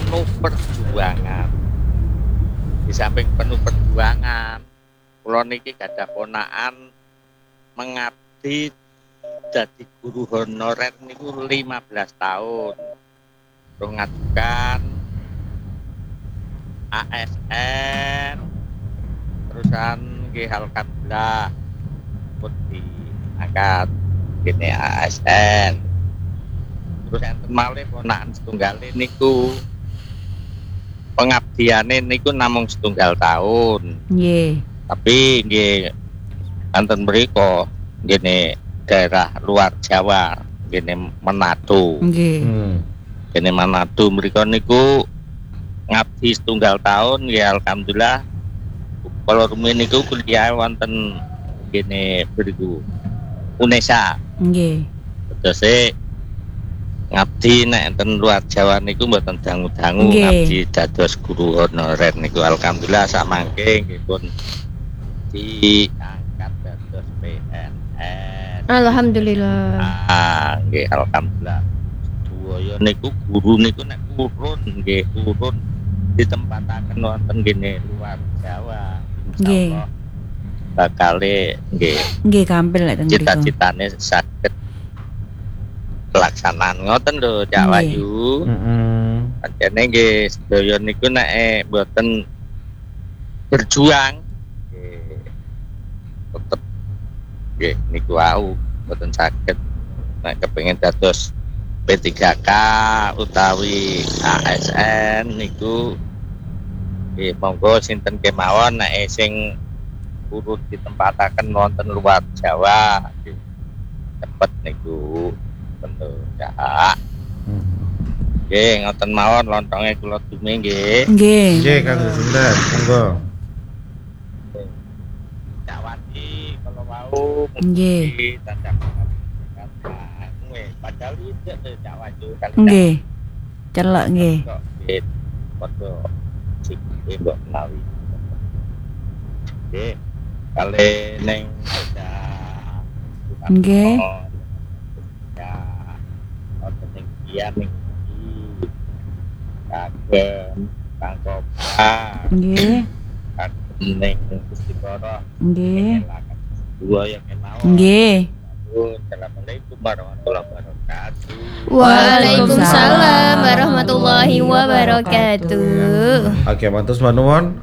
penuh perjuangan. Di samping penuh perjuangan, kula niki gadah ponakan mengabdi dadi guru honorer niku 15 tahun. Terus ngajukan ASN, terusan nggih alhamdulillah pun diangkat gini ASN. Terus enten malih ponakan setunggale niku pengabdiane niku namung setunggal tahun. Nggih. Tapi nggih enten mriko ngene daerah luar Jawa, ngene Manado. Nggih. Ngene Manado mriko niku ngabdi setunggal tahun ya alhamdulillah. Kalau rumiyin niku kuliah wonten ngene mriku UNESA. Nggih. Terus ngabdi nek enten luar Jawa niku mboten dangu-dangu ngabdi dados guru honorer niku alhamdulillah samangke nggih pun diangkat dados PNS. Alhamdulillah. Nggih alhamdulillah. Duwaya niku guru niku nek urun nggih urun ditempataken wonten kene luar Jawa. Nggih. Bakale nggih gampil lek teng mriku. cita-citane saged pelaksanaan ngoten lho Cak Wayu. Pancene nggih sedaya niku nek mboten berjuang nggih tetep nggih niku wau mboten saged nek kepengin dados P3K utawi ASN niku nggih monggo sinten kemawon nek sing urut ditempataken wonten luar Jawa nggih cepet niku bener Cak. Nggih ngoten mawon lontonge kula dume nggih. Nggih Kang Sinten monggo. Cak Wati kalau mau nggih tanda padahal itu Cak Wati kali. nggih celek nggih Padha sing mbok menawi. Nggih kali ning nggih iya ning kagem Kang Kopar nggih ning Istiqoroh nggih dua yang kemauan nggih. Assalamualaikum warahmatullahi wabarakatuh. Waalaikumsalam warahmatullahi wabarakatuh. Oke, matur nuwun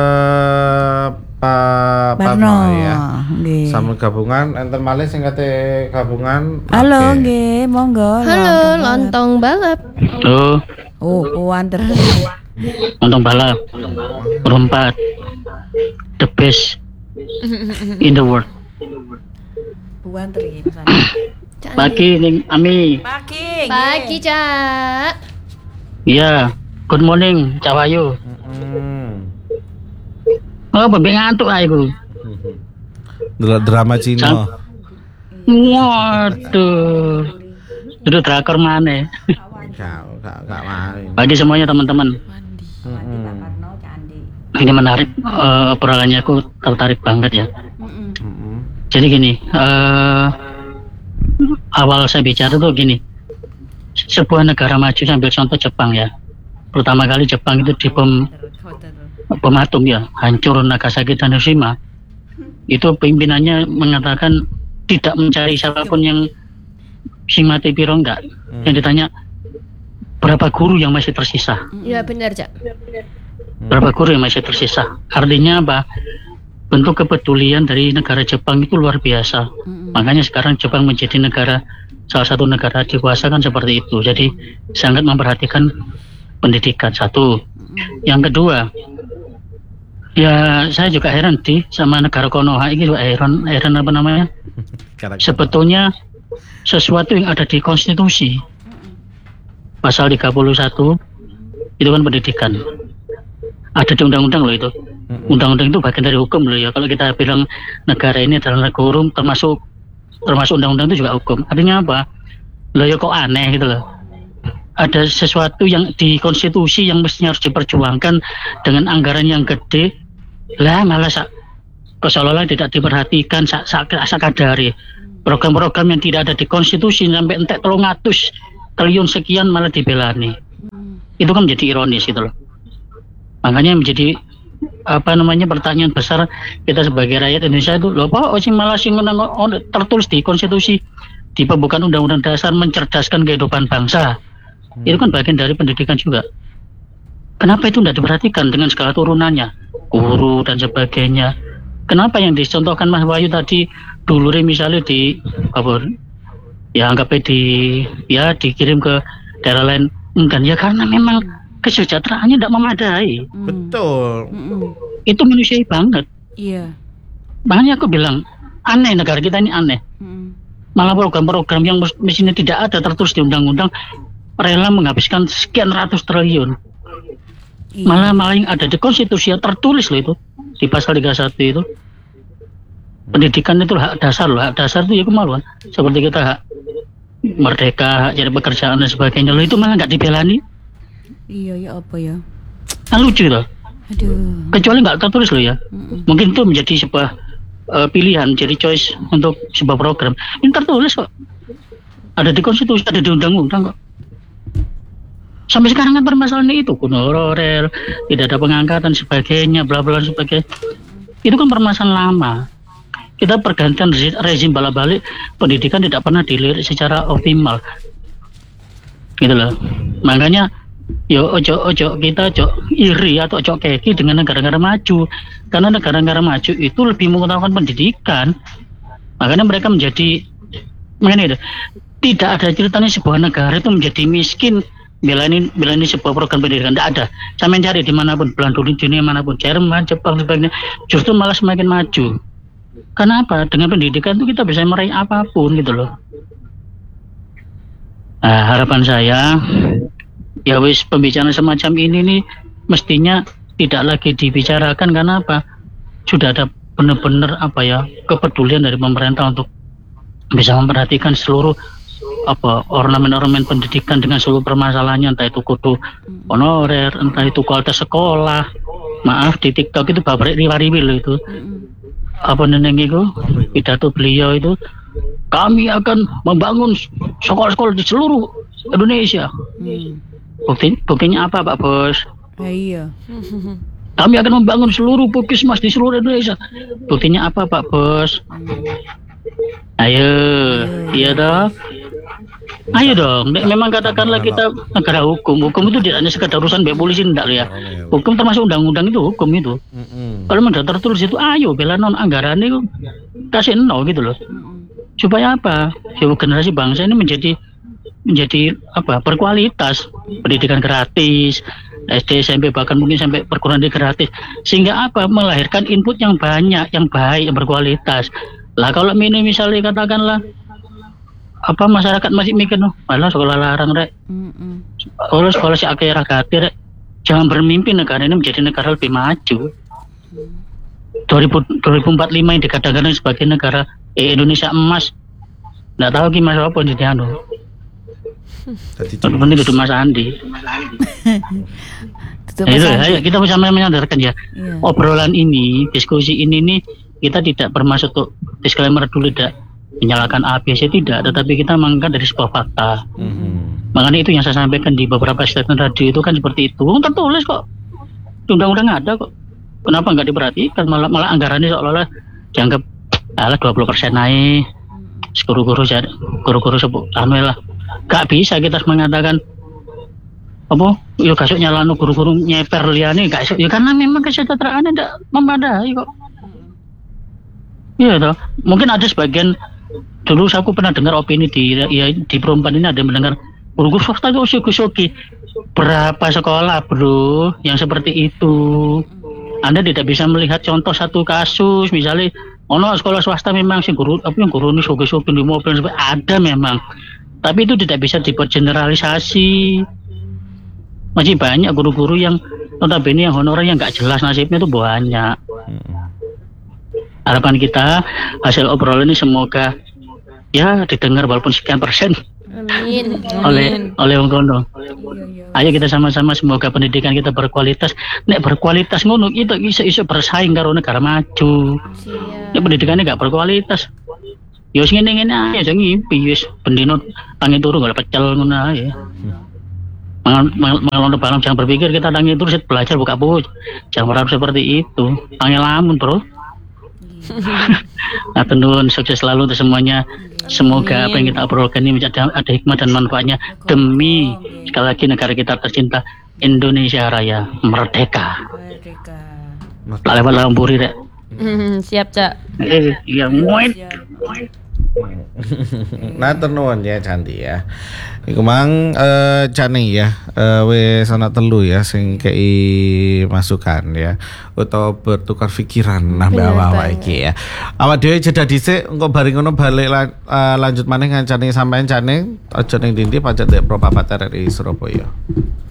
Pak Barno ya. Nggih. Sampun gabungan enten malih sing kate gabungan. Halo Oke. nggih monggo. Halo, lontong balap. Tuh, Wanter. lontong balap. Perempat. The best in the world. Wanter iki pesan. Pagi ning Ami. Pagi. Pagi, Cak. Iya, good morning Cak Wayu. Oh, bebek ngantuk aku. Delok drama Cina. Waduh. Itu drakor mana? Gak main. Pagi semuanya teman-teman. Ini menarik, obrolannya aku tertarik banget ya. Jadi gini, awal saya bicara tuh gini, sebuah negara maju, saya ambil contoh Jepang ya. Pertama kali Jepang itu dibom atom ya, hancur Nagasaki dan Hiroshima. Itu pimpinannya mengatakan tidak mencari siapapun yang sing mati piro enggak. Yang ditanya berapa guru yang masih tersisa. Ya benar, Cak. Berapa guru yang masih tersisa. Artinya apa? Bentuk kepedulian dari negara Jepang itu luar biasa. Makanya sekarang Jepang menjadi salah satu negara dewasa kan seperti itu. Jadi sangat memperhatikan pendidikan satu. Yang kedua, ya saya juga heran sama negara Konoha ini juga heran apa namanya? Sebetulnya sesuatu yang ada di konstitusi pasal 31 itu kan pendidikan. Ada di undang-undang loh itu. Undang-undang itu bagian dari hukum loh ya. Kalau kita bilang negara ini adalah negara hukum, termasuk undang-undang itu juga hukum. Artinya apa? Loh ya kok aneh gitu loh. Ada sesuatu yang di konstitusi yang mestinya harus diperjuangkan dengan anggaran yang gede, lah malah seolah-olah tidak diperhatikan sakadari. Program-program yang tidak ada di konstitusi sampai entek 300 triliun sekian malah dibelani. Itu kan menjadi ironis gitu loh. Makanya menjadi pertanyaan besar kita sebagai rakyat Indonesia itu, loh apa sing malah sing tertulis di konstitusi, di pembukaan undang-undang dasar mencerdaskan kehidupan bangsa. Itu kan bagian dari pendidikan juga. Kenapa itu tidak diperhatikan dengan segala turunannya, guru dan sebagainya? Kenapa yang dicontohkan Mas Wahyu tadi dulu misalnya dikirim ke daerah lain enggak, ya karena memang kesejahteraannya tidak memadai. Betul. Itu manusiawi banget. Iya. Makanya aku bilang aneh, negara kita ini aneh. Malah program-program yang mestinya tidak ada tertulis di undang-undang rela menghabiskan sekian ratus triliun. Iya. Malah yang ada di konstitusi tertulis loh itu di pasal 31 itu. Pendidikan itu hak dasar loh. Hak dasar itu ya kemaluan. Seperti kita hak merdeka, hak cari pekerjaan dan sebagainya loh, itu malah nggak dibelani. Iya ya apa ya? Kan lucu loh. Aduh. Kecuali nggak tertulis loh ya. Mungkin itu menjadi sebuah pilihan, jadi choice untuk sebuah program. Ini tertulis kok. Ada di konstitusi, ada di undang-undang kok. Sampai sekarang kan permasalahan itu, honorer, tidak ada pengangkatan sebagainya, bla bla sebagainya. Itu kan permasalahan lama. Kita pergantian rezim balik-balik, pendidikan tidak pernah dilirik secara optimal. Gitu loh. Makanya ojo kita iri atau ojo keki dengan negara-negara maju. Karena negara-negara maju itu lebih mengutamakan pendidikan. Makanya mereka menjadi tidak ada ceritanya sebuah negara itu menjadi miskin belani sebuah program pendidikan. Tidak ada. Saya mencari dimanapun, belahan dunia manapun, Jerman, Jepang, sebagainya, justru malah semakin maju. Kenapa? Dengan pendidikan itu kita bisa meraih apapun gitu loh. Nah, harapan saya ya wis pembicaraan semacam ini nih mestinya tidak lagi dibicarakan. Karena apa? Sudah ada benar-benar kepedulian dari pemerintah untuk bisa memperhatikan seluruh ornamen-ornamen pendidikan dengan seluruh permasalahannya, entah itu kudu honorer, entah itu kualitas sekolah. Maaf, di TikTok itu babrik riwariwi loh itu. Pidato beliau itu, kami akan membangun sekolah-sekolah di seluruh Indonesia. Buktinya apa Pak Bos? Iya. Kami akan membangun seluruh puskesmas di seluruh Indonesia. Buktinya apa Pak Bos? Ayo, iya dong. Ayo dong, memang katakanlah kita negara hukum. Hukum itu tidak hanya sekedar urusan polisi, tidak ya. Hukum termasuk undang-undang itu hukum itu. Kalau memang tertulis itu, ayo bela non anggaran itu kasih gitu loh. Supaya apa? Generasi bangsa ini menjadi berkualitas, pendidikan gratis, SD, SMP, bahkan mungkin sampai perguruan tinggi gratis, sehingga melahirkan input yang banyak, yang baik, yang berkualitas. Lah kalau misalnya katakanlah masyarakat masih mikir malah sekolah larang rek, sekolah si akeh ragati rek, jangan bermimpi negara ini menjadi negara lebih maju. 2045 yang dikatakan sebagai negara Indonesia emas, nggak tahu gimana apa di anu. Penting itu Mas Andi. Ayo kita bersama menyadarkan ya. Obrolan ini, diskusi ini nih, kita tidak bermaksud untuk disclaimer dulu, tidak menyalahkan ABC, tidak, tetapi kita mengangkat dari sebuah fakta. Makanya itu yang saya sampaikan di beberapa statement radio itu kan seperti itu. Tertulis kok, undang-undang ada kok. Kenapa nggak diperhatikan? Malah anggarannya seolah-olah dianggap 20% naik. Guru-guru lah. Gak bisa kita mengatakan kasuk nyalano guru-guru nyeper liane gak iso. Ya karena memang kesejahteraannya tidak memadai kok. Iya toh. Mungkin ada sebagian, dulu aku pernah dengar opini di Perempuan ini, ada yang mendengar guru-guru swasta itu usyuk-usyuki. Berapa sekolah bro yang seperti itu? Anda tidak bisa melihat contoh satu kasus, misalnya sekolah swasta memang si guru ini usyuk-usyuki di mobil, ada memang. Tapi itu tidak bisa dibuat generalisasi. Masih banyak guru-guru yang notabene yang honorer yang nggak jelas nasibnya itu banyak. Harapan kita hasil obrolan ini semoga ya didengar walaupun sekian persen. Amin. oleh wong kono. Ayo kita sama-sama semoga pendidikan kita berkualitas. Nek berkualitas ngono itu iso bersaing karo negara maju. Nek pendidikannya nggak berkualitas, ya wis ngene-ngene ae aja ngimpi wis bendino tangi turu gak pecel ngono ae. Mengalami balam jangan berpikir kita dangi terus belajar buka buku. Jangan berharap seperti itu. Angelamun bro. Nah, tenun sukses selalu untuk semuanya. Semoga apa yang kita obrolkan ini menjadi ada hikmah dan manfaatnya demi sekali lagi negara kita tercinta Indonesia Raya merdeka. Merdeka. Lewat lamburi rek. Siap, Cak. Iya, muat. Nah nuwun ya Candi ya. Iku mang Cani ya wis ana telu ya sing kei masukan ya utawa bertukar pikiran nambah awak iki ya. Awak dhewe jeda dhisik engko bareng ngono balik lanjut maneh ngancani sampean Cani aja ning ndi pajak Dek Pro Papat RRI Surabaya.